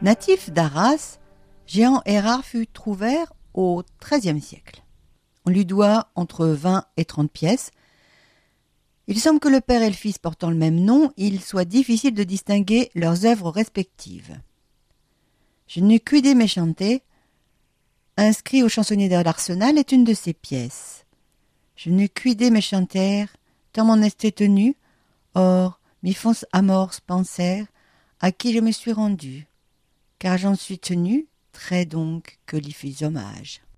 Natif d'Arras, Jehan Hérard fut trouvère au XIIIe siècle. On lui doit entre 20 et 30 pièces. Il semble que le père et le fils portant le même nom, il soit difficile de distinguer leurs œuvres respectives. Je ne cuidé méchanté, inscrit au chansonnier d'Arsenal, est une de ces pièces. Je ne cuidé méchanter, tant mon esté tenu, or, mi fons amors penser, à qui je me suis rendu, car j'en suis tenu, très donc que l'y fis hommage.